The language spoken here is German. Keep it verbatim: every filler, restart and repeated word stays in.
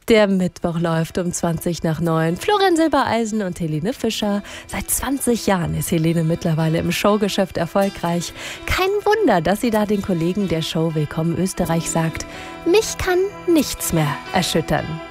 Der Mittwoch läuft um zwanzig nach neun. Florian Silbereisen und Helene Fischer. Seit zwanzig Jahren ist Helene mittlerweile im Showgeschäft erfolgreich. Kein Wunder, dass sie da den Kollegen der Show Willkommen Österreich sagt: Mich kann nichts mehr erschüttern.